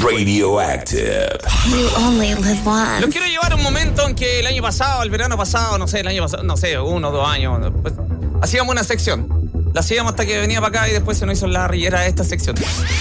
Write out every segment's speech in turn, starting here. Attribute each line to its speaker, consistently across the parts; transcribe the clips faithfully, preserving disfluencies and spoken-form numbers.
Speaker 1: Radioactive.
Speaker 2: You only live once.
Speaker 3: Los quiero llevar a un momento en que el año pasado, el verano pasado, no sé, el año pasado, no sé, uno o dos años, pues, hacíamos una sección. La hacíamos hasta que venía para acá y después se nos hizo la rillera de esta sección.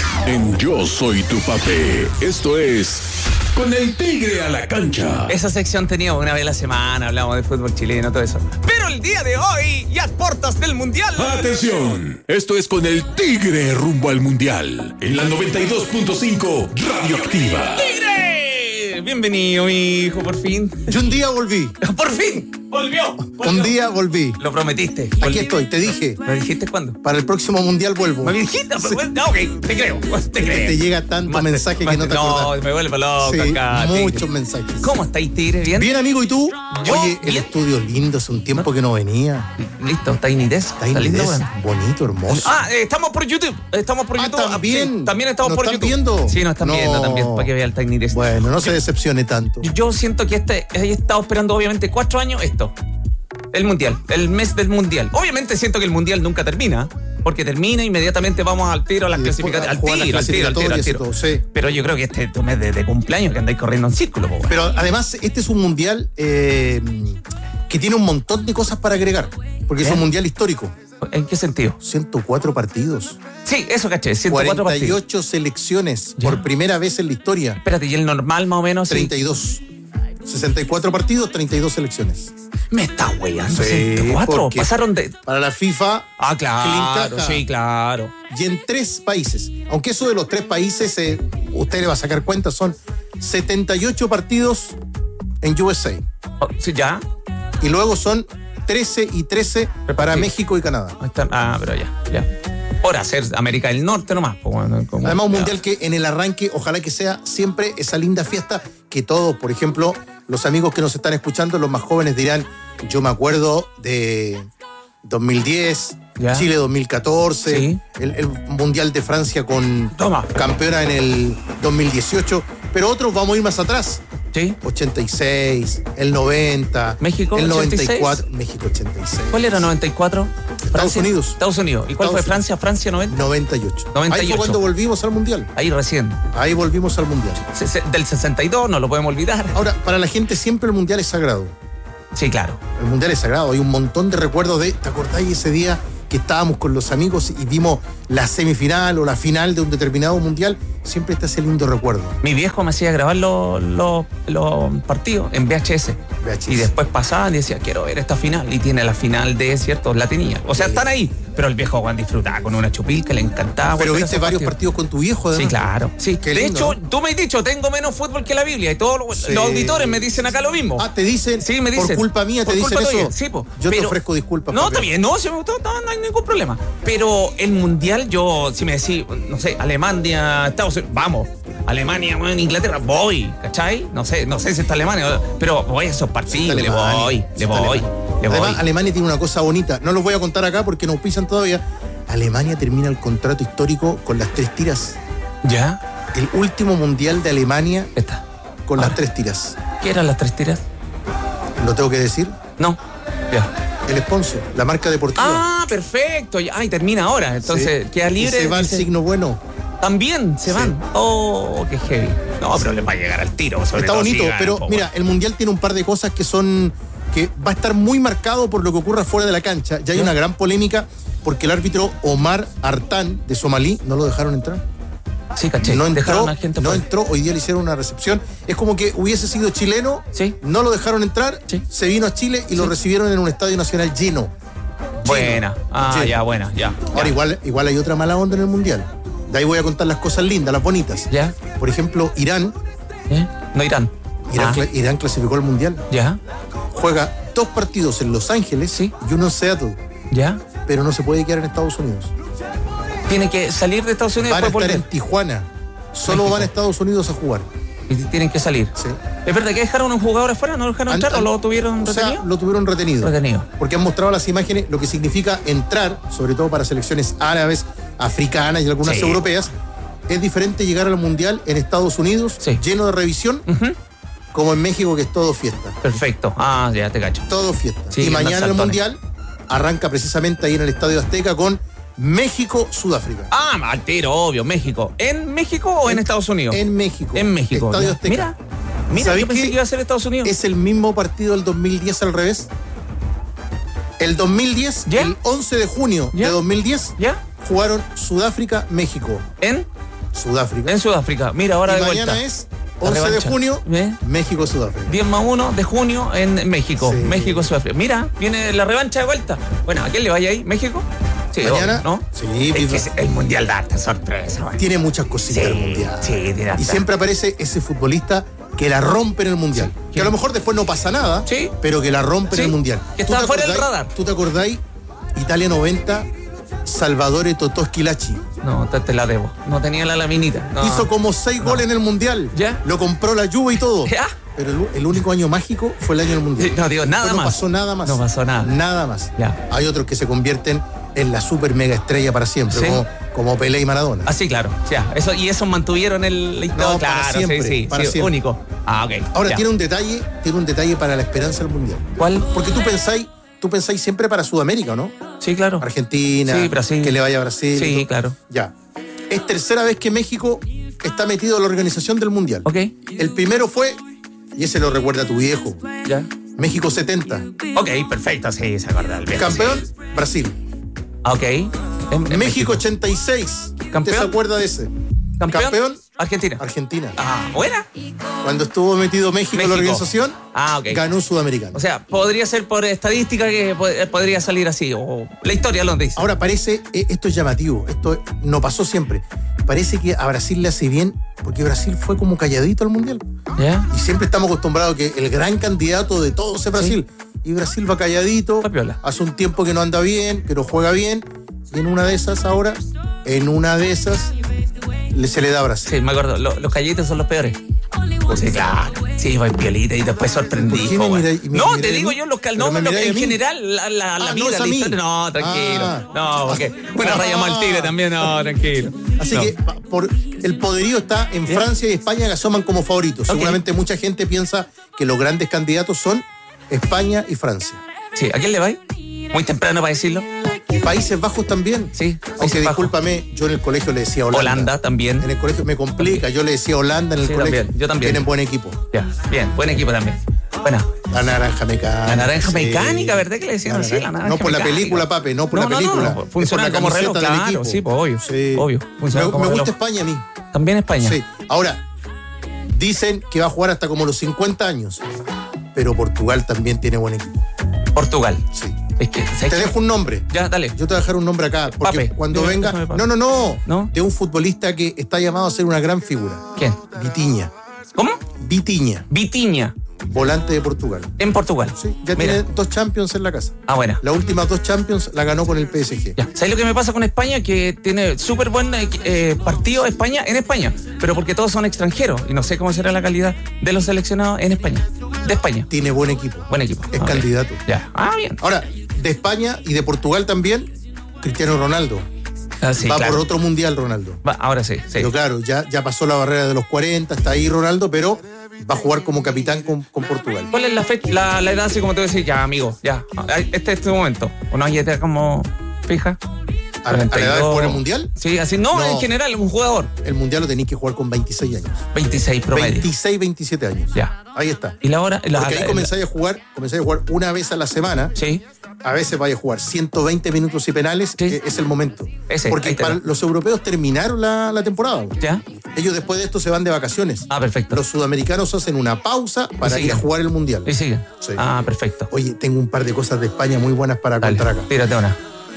Speaker 1: En Yo Soy Tu Papi, esto es Con el Tigre a la Cancha.
Speaker 3: Esa sección tenía una vez a la semana, hablamos de fútbol chileno, todo eso. Pero el día de hoy, ya puertas del Mundial.
Speaker 1: Atención, esto es Con el Tigre rumbo al Mundial. En la noventa y dos punto cinco Radioactiva.
Speaker 3: ¡Tigre! Bienvenido, mi hijo, por fin.
Speaker 4: Yo un día volví.
Speaker 3: ¡Por fin! ¡Volvió! volvió.
Speaker 4: Un día volví.
Speaker 3: Lo prometiste.
Speaker 4: Aquí
Speaker 3: Volví.
Speaker 4: estoy, te dije.
Speaker 3: ¿Me dijiste cuándo?
Speaker 4: Para el próximo mundial vuelvo.
Speaker 3: ¿Me dijiste?
Speaker 4: Sí.
Speaker 3: No, ok, te creo. Te creo.
Speaker 4: Te llega tanto
Speaker 3: Más-
Speaker 4: mensaje
Speaker 3: más-
Speaker 4: que no te
Speaker 3: No,
Speaker 4: acordás.
Speaker 3: me vuelve loco
Speaker 4: Sí,
Speaker 3: acá.
Speaker 4: muchos
Speaker 3: Tigre.
Speaker 4: mensajes.
Speaker 3: ¿Cómo estáis, Tigre? ¿Bien?
Speaker 4: Bien, amigo, ¿y tú?
Speaker 3: Yo,
Speaker 4: Oye, el
Speaker 3: bien.
Speaker 4: estudio lindo, hace un tiempo que no venía.
Speaker 3: Listo, Tiny Desk.
Speaker 4: Está
Speaker 3: Está lindo,
Speaker 4: inglés,
Speaker 3: weón.
Speaker 4: bonito, hermoso.
Speaker 3: Ah, eh, estamos por YouTube. Estamos por
Speaker 4: Ah,
Speaker 3: YouTube.
Speaker 4: ¿también?
Speaker 3: Sí, también estamos
Speaker 4: ¿Nos
Speaker 3: por
Speaker 4: están
Speaker 3: YouTube.
Speaker 4: viendo?
Speaker 3: Sí, nos están
Speaker 4: No.
Speaker 3: viendo también, para que vea el Tiny Desk.
Speaker 4: Bueno, no se decepcione tanto.
Speaker 3: Yo siento que este he estado esperando obviamente cuatro años esto. El Mundial, el mes del Mundial. Obviamente siento que el Mundial nunca termina, porque termina inmediatamente vamos al tiro a las
Speaker 4: Y después
Speaker 3: clasificatorias.
Speaker 4: a
Speaker 3: Al
Speaker 4: jugar las
Speaker 3: tiro, al tiro, al tiro, al
Speaker 4: clasificatorias y
Speaker 3: tiro.
Speaker 4: todo, sí.
Speaker 3: Pero yo creo que este es tu mes de, de cumpleaños que andáis corriendo en círculo, po, weón.
Speaker 4: Pero además, este es un mundial eh, que tiene un montón de cosas para agregar. Porque es
Speaker 3: ¿Eh?
Speaker 4: un mundial histórico.
Speaker 3: ¿En qué sentido?
Speaker 4: ciento cuatro partidos.
Speaker 3: Sí, eso caché, ciento cuatro
Speaker 4: cuarenta y
Speaker 3: partidos.
Speaker 4: ocho selecciones
Speaker 3: Ya.
Speaker 4: por primera vez en la historia.
Speaker 3: Espérate, ¿y el normal más o menos? Sí.
Speaker 4: treinta y dos. sesenta y cuatro partidos, treinta y dos selecciones.
Speaker 3: Me está weyando,
Speaker 4: Sí,
Speaker 3: ciento cuatro.
Speaker 4: porque-
Speaker 3: Pasaron de...
Speaker 4: Para la FIFA,
Speaker 3: Ah,
Speaker 4: que le
Speaker 3: claro,
Speaker 4: encaja.
Speaker 3: sí, claro.
Speaker 4: y en tres países. Aunque eso de los tres países, eh, usted le va a sacar cuenta, son setenta y ocho partidos en U S A.
Speaker 3: Oh, sí, ya.
Speaker 4: Y luego son trece y trece para
Speaker 3: Sí.
Speaker 4: México y Canadá.
Speaker 3: Ahí está. Ah, pero ya, ya. Por hacer América del Norte nomás. po, bueno, como-
Speaker 4: Además, un
Speaker 3: ya.
Speaker 4: mundial que en el arranque, ojalá que sea siempre esa linda fiesta que todos, por ejemplo, los amigos que nos están escuchando, los más jóvenes dirán, yo me acuerdo de dos mil diez,
Speaker 3: Ya.
Speaker 4: Chile dos mil catorce,
Speaker 3: Sí.
Speaker 4: el, el Mundial de Francia con
Speaker 3: Toma.
Speaker 4: campeona en el dos mil dieciocho, pero otros vamos a ir más atrás.
Speaker 3: ¿Sí?
Speaker 4: ochenta y seis, el noventa,
Speaker 3: México,
Speaker 4: el noventa y
Speaker 3: ochenta y
Speaker 4: cuatro, México ochenta y seis.
Speaker 3: ¿Cuál era noventa y cuatro?
Speaker 4: Estados Unidos.
Speaker 3: Estados Unidos. ¿Y cuál
Speaker 4: Estados
Speaker 3: fue Francia? Francia noventa.
Speaker 4: noventa y ocho.
Speaker 3: noventa y
Speaker 4: Ahí fue
Speaker 3: ocho.
Speaker 4: cuando volvimos al Mundial.
Speaker 3: Ahí recién.
Speaker 4: Ahí volvimos al Mundial.
Speaker 3: Se- se- Del sesenta y dos, no lo podemos olvidar.
Speaker 4: Ahora, para la gente siempre el Mundial es sagrado.
Speaker 3: Sí, claro.
Speaker 4: El Mundial es sagrado. Hay un montón de recuerdos de, ¿te acordáis ese día que estábamos con los amigos y vimos la semifinal o la final de un determinado Mundial? Siempre está ese lindo recuerdo.
Speaker 3: Mi viejo me hacía grabar los, los, los partidos en V H S.
Speaker 4: V H S.
Speaker 3: Y después pasaban y decía, quiero ver esta final. Y tiene la final de, ¿cierto? La tenía. O sea,
Speaker 4: Sí.
Speaker 3: están ahí. Pero el viejo Juan disfrutaba con una chupil que le encantaba.
Speaker 4: Pero
Speaker 3: volver a
Speaker 4: viste
Speaker 3: esos
Speaker 4: varios partidos con tu viejo, además.
Speaker 3: Sí, claro. Sí.
Speaker 4: Qué
Speaker 3: De
Speaker 4: lindo,
Speaker 3: hecho,
Speaker 4: ¿no?
Speaker 3: tú me has dicho, tengo menos fútbol que la Biblia. Y todos los,
Speaker 4: Sí.
Speaker 3: los auditores me dicen acá lo mismo.
Speaker 4: Ah, te dicen,
Speaker 3: Sí, me dicen.
Speaker 4: por culpa mía, te
Speaker 3: Por
Speaker 4: dicen
Speaker 3: culpa
Speaker 4: eso.
Speaker 3: tuya. Sí, po.
Speaker 4: Yo te
Speaker 3: Pero-
Speaker 4: ofrezco disculpas.
Speaker 3: No,
Speaker 4: papi.
Speaker 3: está bien, no, si me gustó, no, no hay ningún problema. Pero el mundial, yo, si me decís, no sé, Alemania, Estados Unidos, vamos. Alemania, bueno, Inglaterra, voy, ¿cachai? No sé, no sé si está Alemania, pero voy a esos partidos, le
Speaker 4: Alemania,
Speaker 3: voy,
Speaker 4: sí
Speaker 3: le
Speaker 4: está
Speaker 3: voy,
Speaker 4: Alemania.
Speaker 3: le
Speaker 4: Además,
Speaker 3: voy.
Speaker 4: Alemania tiene una cosa bonita. No los voy a contar acá porque nos pisan todavía. Alemania termina el contrato histórico con las tres tiras.
Speaker 3: ¿Ya?
Speaker 4: El último mundial de Alemania
Speaker 3: Está.
Speaker 4: con
Speaker 3: Ahora.
Speaker 4: las tres tiras.
Speaker 3: ¿Qué eran las tres tiras?
Speaker 4: Lo tengo que decir.
Speaker 3: No. Ya.
Speaker 4: El sponsor, la marca deportiva.
Speaker 3: Ah, perfecto. Ya, y termina ahora. Entonces,
Speaker 4: Sí.
Speaker 3: queda
Speaker 4: Y
Speaker 3: libre.
Speaker 4: se va el
Speaker 3: dice-
Speaker 4: signo bueno.
Speaker 3: También se
Speaker 4: Sí.
Speaker 3: van. Oh, qué heavy. No, pero les va a llegar al tiro. Sobre
Speaker 4: Está
Speaker 3: todo
Speaker 4: bonito,
Speaker 3: si ganan,
Speaker 4: pero
Speaker 3: po,
Speaker 4: mira, el mundial tiene un par de cosas que son. Que va a estar muy marcado por lo que ocurra fuera de la cancha. Ya hay
Speaker 3: ¿Ya?
Speaker 4: una gran polémica porque el árbitro Omar Artán de Somalí no lo dejaron entrar.
Speaker 3: weón. Sí, caché.
Speaker 4: No entró,
Speaker 3: Dejaron a gente
Speaker 4: no
Speaker 3: fuera.
Speaker 4: entró, hoy día le hicieron una recepción. Es como que hubiese sido chileno,
Speaker 3: Sí.
Speaker 4: no lo dejaron entrar,
Speaker 3: Sí.
Speaker 4: se vino a Chile y lo
Speaker 3: Sí.
Speaker 4: recibieron en un estadio nacional lleno.
Speaker 3: Buena. Ah,
Speaker 4: Lleno.
Speaker 3: ya, buena, ya.
Speaker 4: Ahora
Speaker 3: ya.
Speaker 4: igual, igual hay otra mala onda en el mundial. De ahí voy a contar las cosas lindas, las bonitas.
Speaker 3: ¿Ya?
Speaker 4: Por ejemplo, Irán,
Speaker 3: ¿Eh? No irán.
Speaker 4: Irán,
Speaker 3: Ah,
Speaker 4: cla- Irán clasificó al mundial.
Speaker 3: ¿Ya?
Speaker 4: Juega dos partidos en Los Ángeles
Speaker 3: Sí.
Speaker 4: y uno en Seattle,
Speaker 3: ¿Ya?
Speaker 4: pero no se puede quedar en Estados Unidos.
Speaker 3: Tiene que salir de Estados Unidos
Speaker 4: Van a
Speaker 3: y después
Speaker 4: estar en
Speaker 3: volver.
Speaker 4: Tijuana. Solo
Speaker 3: México.
Speaker 4: van a Estados Unidos a jugar.
Speaker 3: Y tienen que salir.
Speaker 4: Sí.
Speaker 3: ¿Es verdad que dejaron a un jugador afuera? ¿No lo dejaron entrar
Speaker 4: Han-
Speaker 3: o lo tuvieron
Speaker 4: O sea,
Speaker 3: retenido?
Speaker 4: lo tuvieron retenido.
Speaker 3: Retenido.
Speaker 4: Porque han mostrado las imágenes, lo que significa entrar, sobre todo para selecciones árabes, africanas y algunas
Speaker 3: Sí.
Speaker 4: europeas. Es diferente llegar al mundial en Estados Unidos,
Speaker 3: Sí.
Speaker 4: lleno de revisión,
Speaker 3: Ujú.
Speaker 4: como en México, que es todo fiesta.
Speaker 3: Perfecto. Ah, ya te cacho.
Speaker 4: Todo fiesta.
Speaker 3: Sí,
Speaker 4: y
Speaker 3: andan
Speaker 4: mañana el
Speaker 3: saltones.
Speaker 4: mundial arranca precisamente ahí en el Estadio Azteca con México, Sudáfrica.
Speaker 3: Ah, altero, obvio, México. ¿En México o en, en Estados Unidos?
Speaker 4: En México.
Speaker 3: En México.
Speaker 4: Estadio
Speaker 3: Ya.
Speaker 4: Azteca.
Speaker 3: Mira, mira, yo pensé que iba a ser Estados Unidos.
Speaker 4: Es el mismo partido del dos mil diez al revés. El dos mil diez,
Speaker 3: ¿Ya?
Speaker 4: el once de junio
Speaker 3: ¿Ya?
Speaker 4: de dos mil diez,
Speaker 3: ¿Ya?
Speaker 4: jugaron Sudáfrica, México.
Speaker 3: ¿En?
Speaker 4: Sudáfrica.
Speaker 3: En Sudáfrica. Mira, ahora
Speaker 4: y
Speaker 3: de
Speaker 4: mañana
Speaker 3: vuelta.
Speaker 4: es
Speaker 3: La
Speaker 4: once de
Speaker 3: revancha.
Speaker 4: junio,
Speaker 3: ¿Eh?
Speaker 4: México, Sudáfrica.
Speaker 3: diez más uno de junio en México.
Speaker 4: Sí.
Speaker 3: México, Sudáfrica. Mira, viene la revancha de vuelta. Bueno, ¿a quién le vaya ahí? ¿México? Sí,
Speaker 4: Mañana,
Speaker 3: obvio, ¿no?
Speaker 4: sí,
Speaker 3: Es que
Speaker 4: Pipa.
Speaker 3: es- el mundial da harta sorpresa, man.
Speaker 4: Tiene muchas cositas
Speaker 3: Sí,
Speaker 4: el mundial.
Speaker 3: sí, tiene harta.
Speaker 4: Y siempre aparece ese futbolista que la rompe en el mundial.
Speaker 3: Sí.
Speaker 4: Que a lo mejor después no pasa nada,
Speaker 3: Sí.
Speaker 4: pero que la rompe
Speaker 3: Sí.
Speaker 4: en el mundial.
Speaker 3: Que
Speaker 4: ¿Tú
Speaker 3: está
Speaker 4: te
Speaker 3: fuera del
Speaker 4: acordáis-
Speaker 3: radar.
Speaker 4: ¿Tú te acordáis? Italia noventa, Salvatore Totò Schillaci.
Speaker 3: No, te, te la debo. No tenía la laminita. No.
Speaker 4: Hizo como seis goles en el mundial.
Speaker 3: ¿Ya?
Speaker 4: Lo compró la Juve y todo.
Speaker 3: ¿Ya?
Speaker 4: Pero el, el único año mágico fue el año del mundial.
Speaker 3: No, digo, nada
Speaker 4: Después
Speaker 3: más.
Speaker 4: No pasó nada más.
Speaker 3: No pasó nada.
Speaker 4: Nada más.
Speaker 3: Ya.
Speaker 4: Hay otros que se convierten en la super mega estrella para siempre,
Speaker 3: Sí.
Speaker 4: como, como Pelé y Maradona.
Speaker 3: Ah, sí, claro. Ya, eso, y eso mantuvieron el la historia.
Speaker 4: No, para
Speaker 3: claro,
Speaker 4: siempre,
Speaker 3: sí, sí,
Speaker 4: para
Speaker 3: sí,
Speaker 4: siempre.
Speaker 3: único. Ah, ok.
Speaker 4: Ahora
Speaker 3: ya.
Speaker 4: tiene un detalle, tiene un detalle para la esperanza del mundial.
Speaker 3: ¿Cuál?
Speaker 4: Porque tú pensáis, tú pensáis siempre para Sudamérica, ¿no?
Speaker 3: Sí, claro.
Speaker 4: Argentina,
Speaker 3: Sí, Brasil.
Speaker 4: que le vaya a Brasil.
Speaker 3: Sí,
Speaker 4: y todo.
Speaker 3: claro.
Speaker 4: Ya. Es tercera vez que México está metido en la organización del mundial.
Speaker 3: Ok.
Speaker 4: El primero fue, y ese lo recuerda tu viejo,
Speaker 3: Ya.
Speaker 4: México setenta.
Speaker 3: Ok, perfecto, sí, se acuerda el viejo,
Speaker 4: Campeón,
Speaker 3: sí.
Speaker 4: Brasil.
Speaker 3: Ah, ok. En- en
Speaker 4: México ochenta y seis.
Speaker 3: ¿Campeón?
Speaker 4: ¿Usted se acuerda de ese?
Speaker 3: ¿Campeón?
Speaker 4: Campeón,
Speaker 3: Argentina.
Speaker 4: Argentina.
Speaker 3: Ah, ¿buena?
Speaker 4: Cuando estuvo metido México, en la
Speaker 3: México.
Speaker 4: organización,
Speaker 3: Ah, ok.
Speaker 4: ganó un sudamericano.
Speaker 3: O sea, podría ser por estadística que pod- podría salir así, o la historia lo dice.
Speaker 4: Ahora parece, eh, esto es llamativo, esto no pasó siempre. Parece que a Brasil le hace bien, porque Brasil fue como calladito al mundial.
Speaker 3: ¿Ya?
Speaker 4: Y siempre estamos acostumbrados a que el gran candidato de todos es Brasil. Y Brasil va calladito,
Speaker 3: Va piola.
Speaker 4: hace un tiempo que no anda bien, que no juega bien. Y en una de esas ahora, en una de esas, le- se le da a Brasil.
Speaker 3: Sí, me acuerdo. Lo- los callitos son los peores. Sí, claro. Sí, va en piolita y después sorprendí.
Speaker 4: ¿Por qué me
Speaker 3: joven.
Speaker 4: miráis- y me
Speaker 3: No,
Speaker 4: miráis
Speaker 3: te
Speaker 4: a
Speaker 3: digo
Speaker 4: mí?
Speaker 3: yo los cal...
Speaker 4: Pero
Speaker 3: No,
Speaker 4: me
Speaker 3: lo que
Speaker 4: miráis a
Speaker 3: en
Speaker 4: mí.
Speaker 3: general, la, la, la
Speaker 4: Ah, no,
Speaker 3: vida,
Speaker 4: es a
Speaker 3: la
Speaker 4: mí.
Speaker 3: historia. No, tranquilo.
Speaker 4: Ah.
Speaker 3: No, porque. Bueno, raya mal tigre también, no, tranquilo.
Speaker 4: Así
Speaker 3: No.
Speaker 4: que pa- por, el poderío está en
Speaker 3: Bien.
Speaker 4: Francia y España, que asoman como favoritos.
Speaker 3: Ok.
Speaker 4: Seguramente mucha gente piensa que los grandes candidatos son España y Francia.
Speaker 3: Sí, ¿a quién le va? Muy temprano para decirlo.
Speaker 4: Países Bajos también.
Speaker 3: Sí,
Speaker 4: Aunque
Speaker 3: Países Bajos.
Speaker 4: discúlpame, yo en el colegio le decía Holanda.
Speaker 3: Holanda también.
Speaker 4: En el colegio me complica, yo le decía Holanda en el
Speaker 3: Sí,
Speaker 4: colegio.
Speaker 3: también, yo también.
Speaker 4: Tienen buen equipo.
Speaker 3: Ya, bien, buen equipo también. Buena.
Speaker 4: La naranja mecánica.
Speaker 3: La naranja
Speaker 4: sí.
Speaker 3: mecánica, ¿verdad que le decían así? La naranja
Speaker 4: No por la
Speaker 3: mecánica.
Speaker 4: película, papi, no por
Speaker 3: No,
Speaker 4: la
Speaker 3: no,
Speaker 4: película.
Speaker 3: no,
Speaker 4: Es por
Speaker 3: funcionan
Speaker 4: la
Speaker 3: como reloj,
Speaker 4: camiseta del
Speaker 3: claro,
Speaker 4: equipo.
Speaker 3: sí, pues, obvio,
Speaker 4: Sí.
Speaker 3: obvio,
Speaker 4: Me,
Speaker 3: funcionan como
Speaker 4: me
Speaker 3: reloj.
Speaker 4: gusta España a mí.
Speaker 3: También España.
Speaker 4: Sí. Ahora, dicen que va a jugar hasta como los cincuenta años. Pero Portugal también tiene buen equipo.
Speaker 3: Portugal.
Speaker 4: Sí.
Speaker 3: Es que, ¿sabes
Speaker 4: Te
Speaker 3: qué?
Speaker 4: dejo un nombre.
Speaker 3: Ya, dale.
Speaker 4: Yo te voy a dejar un nombre acá. Porque
Speaker 3: Pape.
Speaker 4: cuando
Speaker 3: Dime,
Speaker 4: venga.
Speaker 3: déjame, Pape.
Speaker 4: No, no, no,
Speaker 3: ¿No?
Speaker 4: De un futbolista que está llamado a ser una gran figura.
Speaker 3: ¿Quién?
Speaker 4: Vitiña.
Speaker 3: ¿Cómo?
Speaker 4: Vitiña.
Speaker 3: Vitiña,
Speaker 4: Volante de Portugal.
Speaker 3: en Portugal.
Speaker 4: Sí, ya
Speaker 3: Mira.
Speaker 4: tiene dos Champions en la casa.
Speaker 3: Ah, bueno.
Speaker 4: Las últimas dos Champions la ganó con el P S G.
Speaker 3: Ya. ¿Sabes lo que me pasa con España? Que tiene súper buen eh, eh, partido España en España, pero porque todos son extranjeros y no sé cómo será la calidad de los seleccionados en España. De España.
Speaker 4: Tiene buen equipo.
Speaker 3: Buen equipo.
Speaker 4: Es
Speaker 3: Ok.
Speaker 4: candidato.
Speaker 3: Ya. Ah, bien.
Speaker 4: Ahora, de España y de Portugal también, Cristiano Ronaldo.
Speaker 3: Ah, sí,
Speaker 4: Va
Speaker 3: claro.
Speaker 4: por otro mundial, Ronaldo.
Speaker 3: Va, ahora sí, sí.
Speaker 4: Pero claro, ya, ya pasó la barrera de los cuarenta, está ahí Ronaldo, pero va a jugar como capitán con, con Portugal.
Speaker 3: ¿Cuál es la, fecha, la, la edad así como te voy a decir? Ya, amigo, ya. Este es tu momento. ¿O no hay edad como fija?
Speaker 4: ¿A, la- a la edad de
Speaker 3: treinta y dos.
Speaker 4: jugar el mundial?
Speaker 3: Sí, así. No,
Speaker 4: No.
Speaker 3: en general, un jugador.
Speaker 4: El mundial lo tenéis que jugar con veintiséis años.
Speaker 3: veintiséis promedio.
Speaker 4: veintiséis, veintisiete años.
Speaker 3: Ya.
Speaker 4: Ahí está.
Speaker 3: Y la hora. La,
Speaker 4: Porque ahí
Speaker 3: la-
Speaker 4: comenzáis a jugar, comenzáis a jugar una vez a la semana.
Speaker 3: Sí.
Speaker 4: A veces vais a jugar ciento veinte minutos y penales,
Speaker 3: Sí.
Speaker 4: que es el momento.
Speaker 3: Ese,
Speaker 4: Porque
Speaker 3: ahí te
Speaker 4: para
Speaker 3: da.
Speaker 4: los europeos terminaron la, la temporada.
Speaker 3: ¿Ya?
Speaker 4: Ellos después de esto se van de vacaciones.
Speaker 3: Ah, perfecto.
Speaker 4: Los sudamericanos hacen una pausa para
Speaker 3: Y
Speaker 4: ir a
Speaker 3: siguen.
Speaker 4: jugar el mundial.
Speaker 3: Y sigue.
Speaker 4: Sí.
Speaker 3: Ah, perfecto.
Speaker 4: Oye, tengo un par de cosas de España muy buenas para
Speaker 3: Dale,
Speaker 4: contar acá.
Speaker 3: tírate una.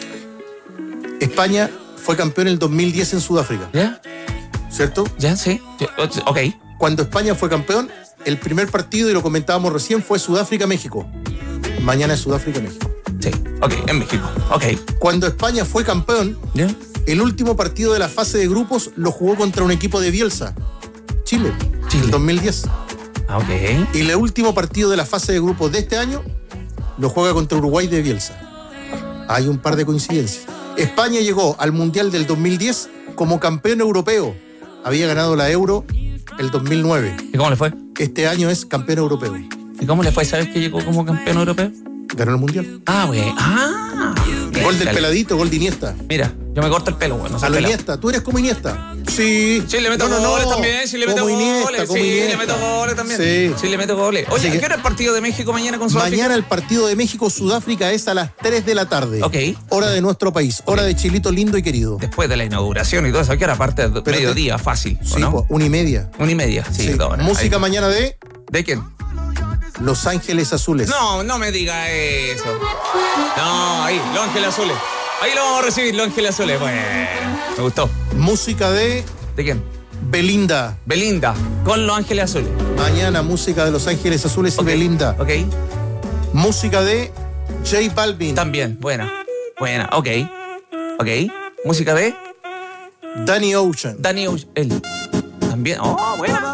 Speaker 4: España fue campeón en el dos mil diez en Sudáfrica,
Speaker 3: ¿Ya?
Speaker 4: ¿cierto?
Speaker 3: ¿Ya? Sí. Sí. Ok.
Speaker 4: Cuando España fue campeón, el primer partido, y lo comentábamos recién, fue Sudáfrica-México. Mañana es Sudáfrica-México.
Speaker 3: Sí. Ok, en México. Ok.
Speaker 4: Cuando España fue campeón,
Speaker 3: ¿Ya?
Speaker 4: el último partido de la fase de grupos lo jugó contra un equipo de Bielsa, Chile,
Speaker 3: Chile.
Speaker 4: el dos mil diez.
Speaker 3: Ah, ok.
Speaker 4: Y el último partido de la fase de grupos de este año lo juega contra Uruguay de Bielsa. Hay un par de coincidencias. España llegó al Mundial del dos mil diez como campeón europeo. Había ganado la Euro el dos mil nueve.
Speaker 3: ¿Y cómo le fue?
Speaker 4: Este año es campeón europeo.
Speaker 3: ¿Y cómo le fue? ¿Sabes que llegó como campeón europeo?
Speaker 4: Ganó el Mundial.
Speaker 3: Ah, güey. Ah. Bien.
Speaker 4: Gol del
Speaker 3: Dale.
Speaker 4: peladito, gol de Iniesta.
Speaker 3: Mira, yo me corto el pelo, güey. No se
Speaker 4: A lo
Speaker 3: pela.
Speaker 4: Iniesta, tú eres como Iniesta. Sí.
Speaker 3: Sí, le meto
Speaker 4: No, no,
Speaker 3: goles
Speaker 4: no.
Speaker 3: también, sí le meto
Speaker 4: Como Iniesta,
Speaker 3: goles,
Speaker 4: como
Speaker 3: sí,
Speaker 4: Iniesta.
Speaker 3: le meto goles también.
Speaker 4: Sí.
Speaker 3: Sí, le meto goles. Oye,
Speaker 4: Así
Speaker 3: ¿a
Speaker 4: que-
Speaker 3: qué hora el partido de México mañana con Sudáfrica?
Speaker 4: Mañana el partido de México-Sudáfrica es a las tres de la tarde.
Speaker 3: Ok.
Speaker 4: Hora de nuestro país. Hora de Chilito lindo y querido.
Speaker 3: Después de la inauguración y todo eso, ¿a qué hora? Aparte de
Speaker 4: Pero
Speaker 3: mediodía, fácil, ¿o
Speaker 4: Sí,
Speaker 3: no?
Speaker 4: pues, una y media.
Speaker 3: Una y media, sí,
Speaker 4: Sí.
Speaker 3: dos horas.
Speaker 4: Música
Speaker 3: Ahí.
Speaker 4: mañana de
Speaker 3: ¿De quién?
Speaker 4: Los Ángeles Azules.
Speaker 3: No, no me diga eso. No, ahí, Los Ángeles Azules. Ahí lo vamos a recibir, Los Ángeles Azules. Bueno, me gustó.
Speaker 4: Música de
Speaker 3: ¿De quién?
Speaker 4: Belinda.
Speaker 3: Belinda, con Los Ángeles Azules.
Speaker 4: Mañana música de Los Ángeles Azules
Speaker 3: Ok,
Speaker 4: y Belinda.
Speaker 3: Ok,
Speaker 4: Música de J Balvin.
Speaker 3: también, buena. Buena, ok. Ok. Música de
Speaker 4: Danny Ocean.
Speaker 3: Danny Ocean. Él. También. Oh, buena.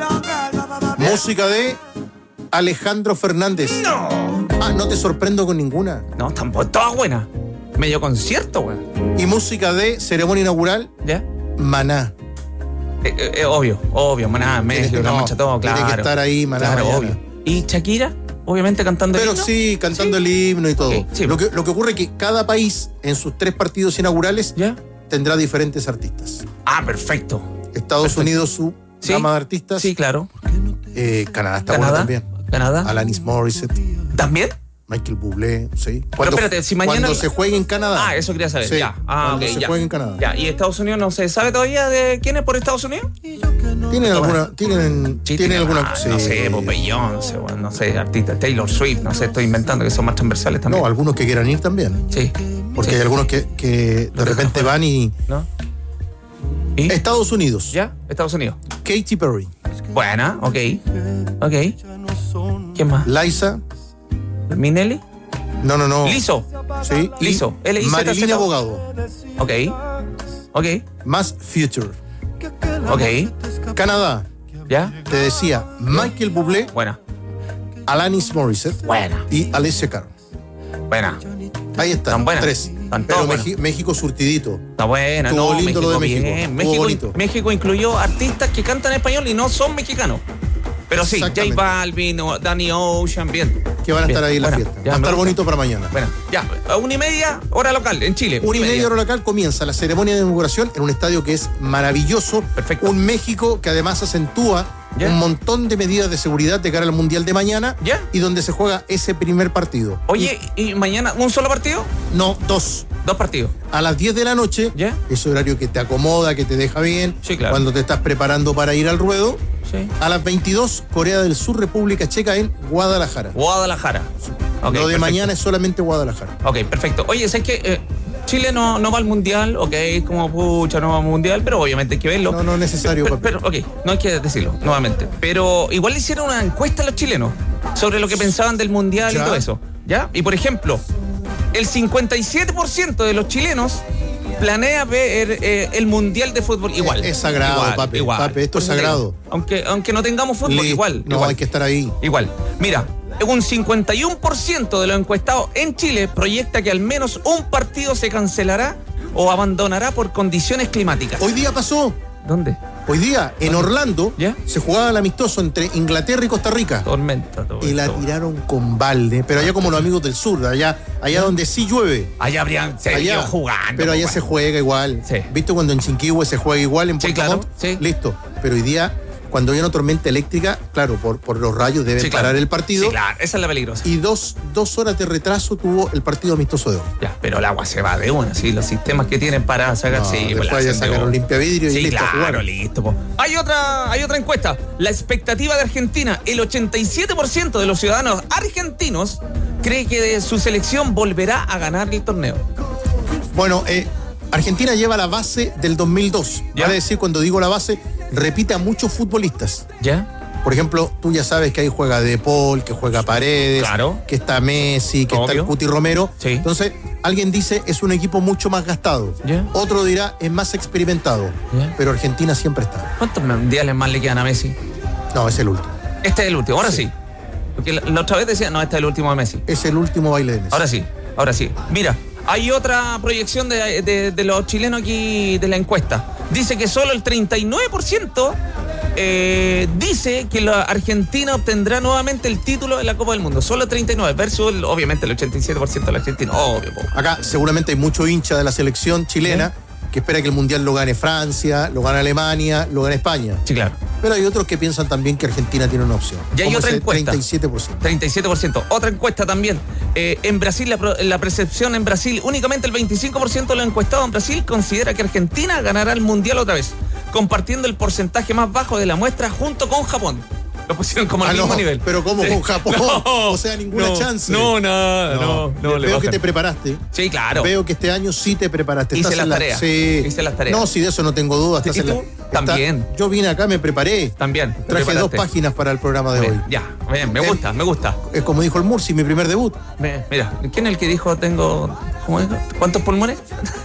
Speaker 4: Música de Alejandro Fernández.
Speaker 3: No.
Speaker 4: Ah, no te sorprendo con ninguna.
Speaker 3: No, tampoco. Toda buena. Medio concierto, weón.
Speaker 4: Y música de ceremonia inaugural,
Speaker 3: ¿Ya?
Speaker 4: Maná.
Speaker 3: Eh, eh, eh, obvio, obvio, Maná,
Speaker 4: Tiene
Speaker 3: México,
Speaker 4: que-
Speaker 3: la
Speaker 4: no,
Speaker 3: mancha todo,
Speaker 4: tiene
Speaker 3: claro.
Speaker 4: que estar ahí, Maná,
Speaker 3: Claro,
Speaker 4: mañana.
Speaker 3: obvio. ¿Y Shakira? Obviamente cantando el
Speaker 4: Pero
Speaker 3: himno.
Speaker 4: sí, cantando el himno y todo.
Speaker 3: Ok, sí.
Speaker 4: Lo, que, lo que ocurre es que cada país, en sus tres partidos inaugurales,
Speaker 3: ¿Ya?
Speaker 4: tendrá diferentes artistas.
Speaker 3: Ah, perfecto.
Speaker 4: Estados
Speaker 3: Perfecto.
Speaker 4: Unidos, su
Speaker 3: Sí.
Speaker 4: gama de artistas.
Speaker 3: Sí, claro.
Speaker 4: Eh, Canadá está
Speaker 3: Canadá.
Speaker 4: bueno también.
Speaker 3: Canadá.
Speaker 4: Alanis Morissette,
Speaker 3: ¿También?
Speaker 4: Michael Bublé, sí.
Speaker 3: Pero espérate, si mañana-
Speaker 4: Cuando se juegue en Canadá.
Speaker 3: Ah, eso quería saber.
Speaker 4: Sí,
Speaker 3: Ya. Ah,
Speaker 4: cuando
Speaker 3: ok,
Speaker 4: se
Speaker 3: ya.
Speaker 4: juegue en Canadá.
Speaker 3: Ya, ¿y Estados Unidos no se sabe todavía de quién es por Estados Unidos?
Speaker 4: ¿Tienen alguna? ¿Tienen,
Speaker 3: Sí,
Speaker 4: ¿tienen alguna?
Speaker 3: ah,
Speaker 4: sí.
Speaker 3: No sé, pues Beyoncé, bueno, no sé, artistas, Taylor Swift, no sé, estoy inventando que son más transversales también.
Speaker 4: No, algunos que quieran ir también.
Speaker 3: Sí.
Speaker 4: Porque
Speaker 3: Sí.
Speaker 4: hay algunos que, que de repente van y.
Speaker 3: ¿No? ¿Y?
Speaker 4: Estados Unidos.
Speaker 3: ¿Ya? Estados Unidos.
Speaker 4: Katy Perry.
Speaker 3: Buena, ok. Ok. ¿Quién más?
Speaker 4: Liza.
Speaker 3: ¿Minelli?
Speaker 4: No, no, no.
Speaker 3: Liso.
Speaker 4: Sí. y
Speaker 3: Liso. L I Z Z O.
Speaker 4: Marilyn Abogado.
Speaker 3: Ok. Ok.
Speaker 4: Más Future.
Speaker 3: Ok.
Speaker 4: Canadá.
Speaker 3: ¿Ya?
Speaker 4: Te decía Michael Bublé,
Speaker 3: Buena.
Speaker 4: Alanis Morissette
Speaker 3: Buena.
Speaker 4: y Alicia Cara.
Speaker 3: Buena.
Speaker 4: Ahí están.
Speaker 3: Están buenas.
Speaker 4: Tres.
Speaker 3: Están
Speaker 4: Pero
Speaker 3: todas
Speaker 4: Meji- México surtidito.
Speaker 3: Está buena,
Speaker 4: Estuvo
Speaker 3: no,
Speaker 4: lindo lo de México,
Speaker 3: bien.
Speaker 4: estuvo
Speaker 3: México,
Speaker 4: bonito.
Speaker 3: México incluyó artistas que cantan español y no son mexicanos. Pero sí, J
Speaker 4: Exactamente.
Speaker 3: Balvin, o Danny Ocean, bien.
Speaker 4: Que van a
Speaker 3: Bien,
Speaker 4: estar ahí en la
Speaker 3: buena.
Speaker 4: fiesta.
Speaker 3: Ya,
Speaker 4: Va a
Speaker 3: me
Speaker 4: estar
Speaker 3: gusta.
Speaker 4: bonito para mañana.
Speaker 3: Bueno, ya, a una y media, hora local, en Chile.
Speaker 4: Una y media hora local comienza la ceremonia de inauguración en un estadio que es maravilloso.
Speaker 3: Perfecto.
Speaker 4: Un México que además acentúa
Speaker 3: Ya.
Speaker 4: un montón de medidas de seguridad de cara al Mundial de mañana.
Speaker 3: Ya.
Speaker 4: Y donde se juega ese primer partido.
Speaker 3: Oye, ¿y mañana un solo partido?
Speaker 4: Y- no, dos.
Speaker 3: Dos partidos.
Speaker 4: A las diez de la noche,
Speaker 3: Ya.
Speaker 4: ese horario que te acomoda, que te deja bien,
Speaker 3: Sí, claro.
Speaker 4: cuando te estás preparando para ir al ruedo.
Speaker 3: Sí.
Speaker 4: A las veintidós, Corea del Sur, República Checa en Guadalajara.
Speaker 3: Guadalajara. Ok,
Speaker 4: Lo de
Speaker 3: perfecto.
Speaker 4: mañana es solamente Guadalajara.
Speaker 3: Ok, perfecto. Oye, ¿sabes qué? Eh, Chile no, no va al mundial, ok, como pucha, no va al mundial, pero obviamente hay que verlo.
Speaker 4: No, no es necesario,
Speaker 3: Pero,
Speaker 4: papi.
Speaker 3: pero, ok, no hay que decirlo nuevamente. Pero igual le hicieron una encuesta a los chilenos sobre lo que pensaban del mundial
Speaker 4: Ya.
Speaker 3: y todo eso. ¿Ya? Y por ejemplo, el cincuenta y siete por ciento de los chilenos planea ver eh, el mundial de fútbol igual.
Speaker 4: Es sagrado,
Speaker 3: Igual,
Speaker 4: papi,
Speaker 3: igual.
Speaker 4: papi, esto
Speaker 3: Por
Speaker 4: es
Speaker 3: eso te digo,
Speaker 4: sagrado.
Speaker 3: Aunque, aunque no tengamos fútbol,
Speaker 4: Listo.
Speaker 3: igual.
Speaker 4: No,
Speaker 3: igual.
Speaker 4: hay que estar ahí.
Speaker 3: Igual. Mira, un cincuenta y uno por ciento de los encuestados en Chile proyecta que al menos un partido se cancelará o abandonará por condiciones climáticas.
Speaker 4: Hoy día pasó.
Speaker 3: ¿Dónde?
Speaker 4: Hoy día, en Orlando,
Speaker 3: ¿Ya?
Speaker 4: se jugaba el amistoso entre Inglaterra y Costa Rica.
Speaker 3: Tormenta. todo
Speaker 4: Y la
Speaker 3: esto.
Speaker 4: tiraron con balde. Pero allá como los amigos del sur, allá, allá donde sí llueve.
Speaker 3: Allá habrían seguido
Speaker 4: Allá,
Speaker 3: jugando.
Speaker 4: pero allá
Speaker 3: pues,
Speaker 4: se juega igual.
Speaker 3: Sí.
Speaker 4: ¿Viste cuando en Chinquihue se juega igual en
Speaker 3: Sí,
Speaker 4: Puerto
Speaker 3: claro,
Speaker 4: Montt?
Speaker 3: sí.
Speaker 4: Listo. Pero hoy día, cuando hay una tormenta eléctrica, claro, por, por los rayos deben
Speaker 3: Sí, claro.
Speaker 4: parar el partido.
Speaker 3: Sí, claro, esa es la peligrosa.
Speaker 4: Y dos, dos horas de retraso tuvo el partido amistoso de hoy.
Speaker 3: Ya, pero el agua se va de una, sí, los sistemas que tienen para sacar,
Speaker 4: No,
Speaker 3: sí, pues,
Speaker 4: después
Speaker 3: la
Speaker 4: ya
Speaker 3: hacen de
Speaker 4: sacan un
Speaker 3: una.
Speaker 4: limpiavidrio y
Speaker 3: Sí,
Speaker 4: listo a
Speaker 3: claro,
Speaker 4: jugar.
Speaker 3: listo. Po. Hay otra, hay otra encuesta. La expectativa de Argentina, el ochenta y siete por ciento de los ciudadanos argentinos cree que de su selección volverá a ganar el torneo.
Speaker 4: Bueno, eh, Argentina lleva la base del dos mil dos.
Speaker 3: Ya.
Speaker 4: Vale decir, cuando digo la base, repite a muchos futbolistas.
Speaker 3: ¿Ya?
Speaker 4: Por ejemplo, tú ya sabes que ahí juega De Paul, que juega Paredes,
Speaker 3: Claro.
Speaker 4: que está Messi, que está
Speaker 3: Obvio.
Speaker 4: el Cuti Romero.
Speaker 3: Sí.
Speaker 4: Entonces, alguien dice es un equipo mucho más gastado.
Speaker 3: Ya.
Speaker 4: Otro dirá es más experimentado.
Speaker 3: Ya.
Speaker 4: Pero Argentina siempre está.
Speaker 3: ¿Cuántos mundiales más le quedan a Messi?
Speaker 4: No, es el último.
Speaker 3: Este es el último, ahora sí.
Speaker 4: Sí.
Speaker 3: Porque la, la otra vez decía, no, este es el último de Messi.
Speaker 4: Es el último baile de Messi.
Speaker 3: Ahora sí, ahora sí. Mira, hay otra proyección de, de- de los chilenos aquí de la encuesta. Dice que solo el treinta y nueve por ciento eh, dice que la Argentina obtendrá nuevamente el título de la Copa del Mundo. Solo treinta y nueve versus, el, obviamente, el ochenta y siete por ciento de la Argentina. Obvio, po.
Speaker 4: Acá seguramente hay mucho hincha de la selección chilena
Speaker 3: ¿Eh?
Speaker 4: que espera que el Mundial lo gane Francia, lo gane Alemania, lo gane España.
Speaker 3: Sí, claro.
Speaker 4: Pero hay otros que piensan también que Argentina tiene una opción.
Speaker 3: Y hay
Speaker 4: como
Speaker 3: otra
Speaker 4: ese
Speaker 3: encuesta.
Speaker 4: treinta y siete por ciento.
Speaker 3: treinta y siete por ciento. Otra encuesta también. Eh, en Brasil, la, pro- la percepción en Brasil, únicamente el veinticinco por ciento de los encuestados en Brasil considera que Argentina ganará el Mundial otra vez, compartiendo el porcentaje más bajo de la muestra junto con Japón. Lo pusieron como al
Speaker 4: Ah,
Speaker 3: mismo
Speaker 4: no,
Speaker 3: nivel.
Speaker 4: pero ¿cómo
Speaker 3: Sí.
Speaker 4: con Japón?
Speaker 3: No,
Speaker 4: O sea, ninguna
Speaker 3: no,
Speaker 4: chance.
Speaker 3: No, nada, no, no, le
Speaker 4: Veo
Speaker 3: bajan.
Speaker 4: que te preparaste.
Speaker 3: Sí, claro.
Speaker 4: Veo que este año sí te preparaste.
Speaker 3: Hice
Speaker 4: Estás
Speaker 3: las
Speaker 4: en la-
Speaker 3: tareas.
Speaker 4: Sí.
Speaker 3: Hice las tareas.
Speaker 4: No, si de eso no tengo dudas.
Speaker 3: ¿Y
Speaker 4: Estás en la-
Speaker 3: tú?
Speaker 4: está-
Speaker 3: También.
Speaker 4: Yo vine acá, me preparé.
Speaker 3: También. te
Speaker 4: Traje dos
Speaker 3: preparaste.
Speaker 4: páginas para el programa de
Speaker 3: Bien,
Speaker 4: hoy.
Speaker 3: ya, bien, me
Speaker 4: Eh,
Speaker 3: gusta, me gusta.
Speaker 4: Es como dijo el Murci, mi primer debut.
Speaker 3: Me- Mira, ¿quién es el que dijo tengo. ¿Cómo dijo? ¿Cuántos pulmones?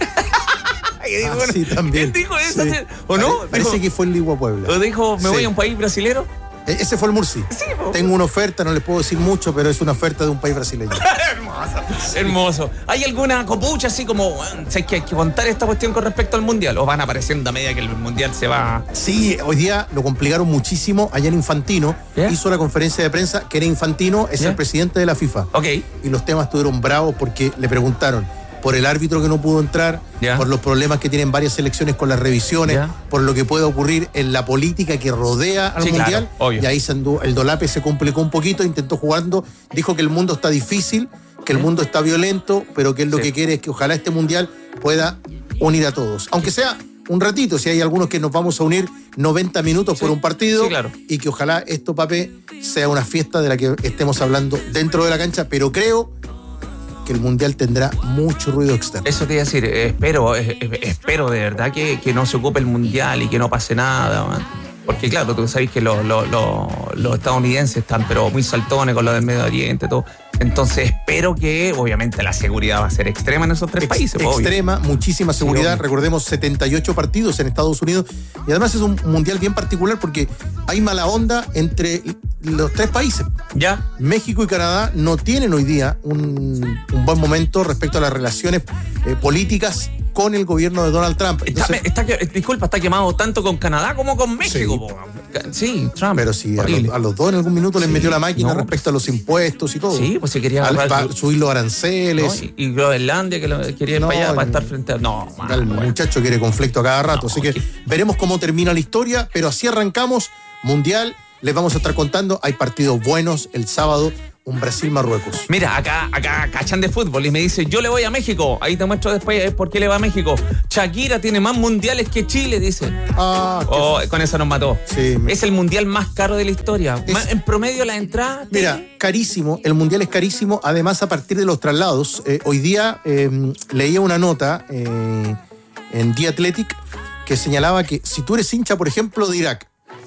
Speaker 3: ¿Qué dijo?
Speaker 4: Ah, sí, también.
Speaker 3: ¿Quién dijo eso?
Speaker 4: Sí.
Speaker 3: ¿O no?
Speaker 4: Pare- Parece
Speaker 3: Dijo-
Speaker 4: que fue el Ligua Puebla.
Speaker 3: ¿O dijo me
Speaker 4: Sí.
Speaker 3: voy a un país brasilero?
Speaker 4: E- Ese fue el Murci.
Speaker 3: Sí, po.
Speaker 4: Tengo una oferta, no les puedo decir mucho, pero es una oferta de un país brasileño.
Speaker 3: Hermoso, hermoso. ¿Hay alguna copucha así como, bueno, sé que hay que contar esta cuestión con respecto al mundial? ¿O van apareciendo a medida que el mundial se va?
Speaker 4: Sí, hoy día lo complicaron muchísimo. Allá en Infantino
Speaker 3: ¿Ya?
Speaker 4: hizo la conferencia de prensa, que era Infantino, es
Speaker 3: ¿Ya?
Speaker 4: el presidente de la FIFA.
Speaker 3: Ok.
Speaker 4: Y los temas estuvieron bravos porque le preguntaron por el árbitro que no pudo entrar,
Speaker 3: Ya.
Speaker 4: por los problemas que tienen varias selecciones con las revisiones,
Speaker 3: Ya.
Speaker 4: por lo que puede ocurrir en la política que rodea al
Speaker 3: Sí, claro,
Speaker 4: mundial.
Speaker 3: obvio.
Speaker 4: Y ahí se anduvo- el Dolape se complicó un poquito, intentó jugando, dijo que el mundo está difícil, que el
Speaker 3: Sí.
Speaker 4: mundo está violento, pero que él lo
Speaker 3: Sí.
Speaker 4: que quiere es que ojalá este mundial pueda unir a todos. Aunque sea un ratito, si hay algunos que nos vamos a unir noventa minutos
Speaker 3: Sí,
Speaker 4: por un partido,
Speaker 3: sí, claro.
Speaker 4: y que ojalá esto, Pape, sea una fiesta de la que estemos hablando dentro de la cancha, pero creo que el mundial tendrá mucho ruido externo.
Speaker 3: Eso te iba a decir, eh, espero, eh, eh, espero de verdad que, que no se ocupe el mundial y que no pase nada, man. Porque claro, tú sabes que los, los, los, los estadounidenses están pero muy saltones con lo del Medio Oriente, todo. Entonces espero que obviamente la seguridad va a ser extrema en esos tres
Speaker 4: Ex-
Speaker 3: países. obvio.
Speaker 4: extrema, muchísima seguridad.
Speaker 3: obvio.
Speaker 4: Recordemos setenta y ocho partidos en Estados Unidos. Y además es un mundial bien particular porque hay mala onda entre los tres países.
Speaker 3: ¿Ya?
Speaker 4: México y Canadá no tienen hoy día un, un buen momento respecto a las relaciones eh, políticas con el gobierno de Donald Trump.
Speaker 3: Está,
Speaker 4: Entonces,
Speaker 3: está que- disculpa, está quemado tanto con Canadá como con México.
Speaker 4: Sí.
Speaker 3: po. Sí, Trump.
Speaker 4: pero si a
Speaker 3: Horrible.
Speaker 4: los, a los dos en algún minuto les
Speaker 3: Sí,
Speaker 4: metió la máquina
Speaker 3: no,
Speaker 4: respecto a los impuestos y todo.
Speaker 3: Sí, pues se quería
Speaker 4: Al-
Speaker 3: agarrar-
Speaker 4: pa- subir los
Speaker 3: ¿no?
Speaker 4: aranceles.
Speaker 3: Y, y Groenlandia que lo quería ir
Speaker 4: No,
Speaker 3: para allá para
Speaker 4: no.
Speaker 3: estar frente a. No, man,
Speaker 4: El
Speaker 3: bueno.
Speaker 4: muchacho quiere conflicto a cada rato.
Speaker 3: No,
Speaker 4: así que
Speaker 3: qué-
Speaker 4: veremos cómo termina la historia, pero así arrancamos. Mundial, les vamos a estar contando. Hay partidos buenos el sábado, un Brasil-Marruecos.
Speaker 3: Mira, acá, acá cachan de fútbol y me dice, yo le voy a México. Ahí te muestro después eh, por qué le va a México. Shakira tiene más mundiales que Chile, dice.
Speaker 4: Ah, qué-
Speaker 3: Oh, con eso nos mató.
Speaker 4: Sí, me-
Speaker 3: Es el mundial más caro de la historia.
Speaker 4: Es-
Speaker 3: Ma- En promedio la entrada.
Speaker 4: Mira, carísimo, el mundial es carísimo, además a partir de los traslados. Eh, hoy día eh, leía una nota eh, en The Athletic que señalaba que si tú eres hincha, por ejemplo, de Irak,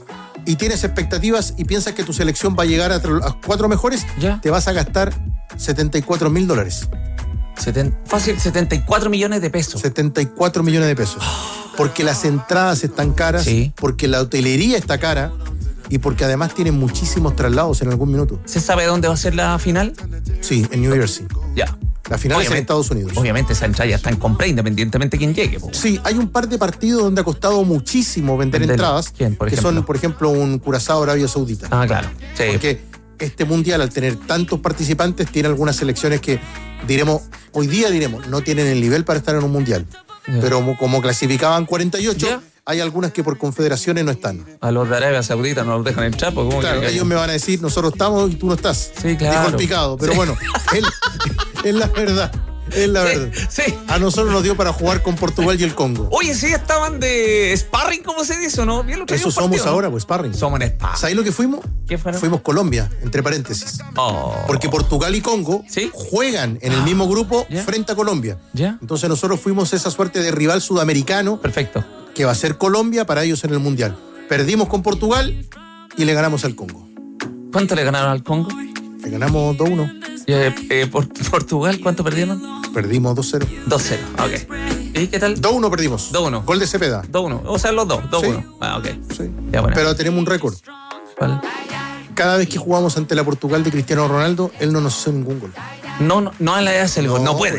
Speaker 4: y tienes expectativas y piensas que tu selección va a llegar a tra- a cuatro mejores,
Speaker 3: Ya.
Speaker 4: te vas a gastar setenta y cuatro mil dólares.
Speaker 3: seten- fácil, setenta y cuatro millones de pesos.
Speaker 4: setenta y cuatro millones de pesos. Porque las entradas están caras,
Speaker 3: Sí.
Speaker 4: porque la hotelería está cara y porque además tienen muchísimos traslados en algún minuto.
Speaker 3: ¿Se sabe dónde va a ser la final?
Speaker 4: Sí, en New Jersey.
Speaker 3: Ya.
Speaker 4: La final es en
Speaker 3: Obviamente-
Speaker 4: Estados Unidos.
Speaker 3: Obviamente esa entrada ya está en compra independientemente de quién llegue. po.
Speaker 4: Sí, hay un par de partidos donde ha costado muchísimo vender
Speaker 3: Vender.
Speaker 4: entradas.
Speaker 3: ¿Quién, por
Speaker 4: que
Speaker 3: ejemplo?
Speaker 4: son, por ejemplo, un Curazao Arabia Saudita.
Speaker 3: Ah, claro. Sí.
Speaker 4: Porque este mundial, al tener tantos participantes, tiene algunas selecciones que, diremos, hoy día diremos, no tienen el nivel para estar en un mundial.
Speaker 3: Ya.
Speaker 4: Pero como, como clasificaban cuarenta y ocho,
Speaker 3: Ya.
Speaker 4: hay algunas que por confederaciones no están.
Speaker 3: A los de Arabia Saudita no los dejan entrar. Pues, ¿cómo
Speaker 4: Claro,
Speaker 3: que-
Speaker 4: ellos me van a decir, nosotros estamos y tú no estás.
Speaker 3: Sí, claro.
Speaker 4: Dijo el picado, pero
Speaker 3: Sí.
Speaker 4: bueno, es, es la verdad. Es la
Speaker 3: Sí,
Speaker 4: verdad.
Speaker 3: sí.
Speaker 4: A nosotros nos dio para jugar con Portugal y el Congo.
Speaker 3: Oye, sí, estaban de sparring, ¿cómo se dice, o no? Bien, el otro día
Speaker 4: Eso
Speaker 3: un
Speaker 4: somos
Speaker 3: partido, ¿no?
Speaker 4: ahora, pues, sparring.
Speaker 3: Somos en sparring.
Speaker 4: ¿Sabes lo que fuimos?
Speaker 3: ¿Qué fueron?
Speaker 4: Fuimos Colombia, entre paréntesis.
Speaker 3: Oh.
Speaker 4: Porque Portugal y Congo
Speaker 3: ¿Sí?
Speaker 4: juegan en el mismo grupo
Speaker 3: ¿Ya?
Speaker 4: frente a Colombia.
Speaker 3: ¿Ya?
Speaker 4: Entonces nosotros fuimos esa suerte de rival sudamericano
Speaker 3: Perfecto.
Speaker 4: que va a ser Colombia para ellos en el Mundial. Perdimos con Portugal y le ganamos al Congo.
Speaker 3: ¿Cuánto le ganaron al Congo?
Speaker 4: Le ganamos dos uno.
Speaker 3: Y, eh, eh, por- Portugal, ¿cuánto perdieron?
Speaker 4: Perdimos dos cero.
Speaker 3: dos cero. Ok. ¿Y qué tal?
Speaker 4: dos uno perdimos.
Speaker 3: dos uno.
Speaker 4: Gol de Cepeda.
Speaker 3: dos uno. O sea, los dos. dos uno.
Speaker 4: Sí.
Speaker 3: Ah, ok.
Speaker 4: Sí.
Speaker 3: Ya, bueno.
Speaker 4: Pero tenemos un récord.
Speaker 3: ¿Cuál?
Speaker 4: Cada vez que jugamos ante la Portugal de Cristiano Ronaldo, él no nos hizo ningún gol.
Speaker 3: No, no, no le hace el gol. No puede.
Speaker 4: pues,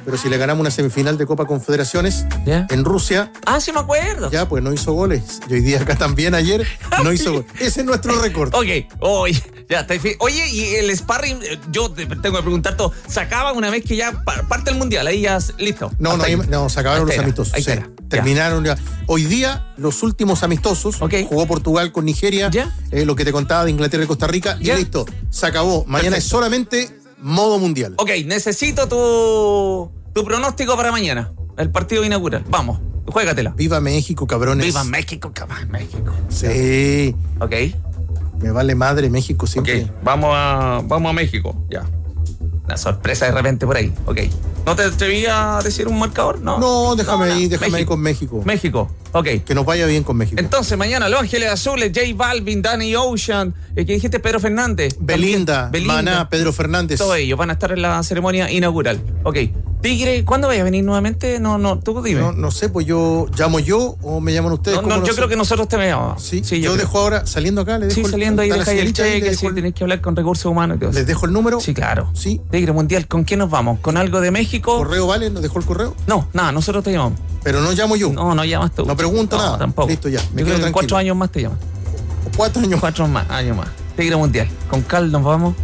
Speaker 4: pero si le ganamos una semifinal de Copa Confederaciones
Speaker 3: ¿Ya?
Speaker 4: en Rusia,
Speaker 3: Ah, sí me acuerdo.
Speaker 4: ya pues no hizo goles. Y hoy día acá también ayer no hizo goles. Ese es nuestro récord.
Speaker 3: Ok, oye, ya está. Oye, y el sparring, yo te tengo que preguntar todo. ¿Se acaba una vez que ya pa- parte el mundial? Ahí ya, listo.
Speaker 4: No, no,
Speaker 3: Hasta
Speaker 4: ahí-
Speaker 3: ahí.
Speaker 4: no, se acabaron
Speaker 3: Ahí
Speaker 4: los
Speaker 3: está,
Speaker 4: amistosos.
Speaker 3: ahí
Speaker 4: sí.
Speaker 3: está, ya.
Speaker 4: Terminaron ya. Hoy día, los últimos amistosos.
Speaker 3: Ok.
Speaker 4: Jugó Portugal con Nigeria.
Speaker 3: Ya.
Speaker 4: eh, lo que te contaba de Inglaterra y Costa Rica.
Speaker 3: Ya.
Speaker 4: Y listo. Se acabó. Mañana es
Speaker 3: Perfecto.
Speaker 4: solamente modo mundial.
Speaker 3: Ok, necesito tu, tu pronóstico para mañana. El partido inaugural. Vamos, juégatela.
Speaker 4: Viva México, cabrones.
Speaker 3: Viva México, cabrón, México.
Speaker 4: Sí.
Speaker 3: Ok,
Speaker 4: Me vale madre México
Speaker 3: ok.
Speaker 4: siempre.
Speaker 3: Vamos a, vamos a México, ya. Una sorpresa de repente por ahí, ok. ¿No te atreví a decir un marcador? No.
Speaker 4: No, déjame
Speaker 3: No,
Speaker 4: ahí,
Speaker 3: no.
Speaker 4: déjame ahí
Speaker 3: México.
Speaker 4: con México.
Speaker 3: México, ok.
Speaker 4: Que nos vaya bien con México.
Speaker 3: Entonces, mañana, Los Ángeles Azules, J Balvin, Danny Ocean, eh, ¿qué dijiste? Pedro Fernández.
Speaker 4: Belinda,
Speaker 3: También.
Speaker 4: Maná, Pedro Fernández.
Speaker 3: Todos ellos van a estar en la ceremonia inaugural. Ok. Tigre, ¿cuándo vaya a venir nuevamente? No, no, tú dime.
Speaker 4: No, no sé, pues yo llamo yo o me llaman ustedes.
Speaker 3: No,
Speaker 4: ¿cómo
Speaker 3: no,
Speaker 4: no
Speaker 3: yo
Speaker 4: sé?
Speaker 3: creo que nosotros te veamos.
Speaker 4: Sí,
Speaker 3: yo
Speaker 4: yo
Speaker 3: creo.
Speaker 4: dejo ahora, saliendo acá, le dejo
Speaker 3: Sí,
Speaker 4: el-
Speaker 3: saliendo ahí,
Speaker 4: está la
Speaker 3: dejáis el
Speaker 4: señorita ahí, le
Speaker 3: cheque,
Speaker 4: dejo
Speaker 3: sí,
Speaker 4: el-
Speaker 3: tenés que hablar con recursos humanos y todo eso.
Speaker 4: ¿Les dejo el número?
Speaker 3: Sí, claro.
Speaker 4: Sí.
Speaker 3: Tigre Mundial, ¿con quién nos vamos? ¿Con algo de México?
Speaker 4: ¿Correo vale? ¿Nos dejó el correo?
Speaker 3: No, nada, nosotros te llamamos.
Speaker 4: Pero no llamo yo.
Speaker 3: No, no llamas tú.
Speaker 4: No pregunto
Speaker 3: No,
Speaker 4: nada.
Speaker 3: tampoco.
Speaker 4: Listo, ya, me
Speaker 3: Yo
Speaker 4: quedo
Speaker 3: creo que en
Speaker 4: tranquilo.
Speaker 3: cuatro años más te llaman.
Speaker 4: Cuatro años.
Speaker 3: Cuatro más, años más. Tigre Mundial. Con Cal nos vamos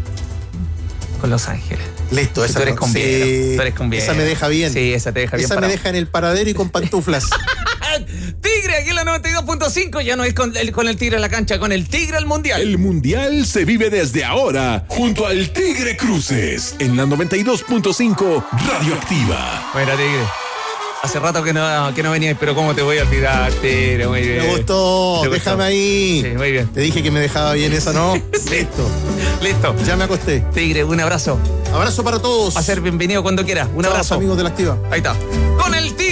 Speaker 3: con Los Ángeles.
Speaker 4: Listo,
Speaker 3: Tú
Speaker 4: esa
Speaker 3: eres
Speaker 4: no-
Speaker 3: con
Speaker 4: sí.
Speaker 3: bien. Tú eres con bien.
Speaker 4: Esa me deja bien.
Speaker 3: Sí, esa te deja bien
Speaker 4: Esa me
Speaker 3: parado.
Speaker 4: deja en el paradero y con pantuflas.
Speaker 3: Tigre, aquí en la noventa y dos punto cinco. Ya no es con el, con el Tigre en la cancha, con el Tigre al Mundial.
Speaker 1: El Mundial se vive desde ahora junto al Tigre Cruces en la noventa y dos punto cinco Radioactiva.
Speaker 3: Mira, Tigre. Hace rato que no, que no venías, pero ¿cómo te voy a olvidar, Tigre? Muy bien.
Speaker 4: Me gustó.
Speaker 3: ¿Te gustó?
Speaker 4: Déjame ahí.
Speaker 3: Sí, muy bien.
Speaker 4: Te dije que me dejaba bien esa, ¿no? Listo.
Speaker 3: Listo.
Speaker 4: Ya me acosté.
Speaker 3: Tigre, un abrazo.
Speaker 4: Abrazo para todos.
Speaker 3: Va a ser bienvenido cuando quieras. Un
Speaker 4: Chao,
Speaker 3: abrazo.
Speaker 4: amigos de la Activa.
Speaker 3: Ahí está. Con el Tigre.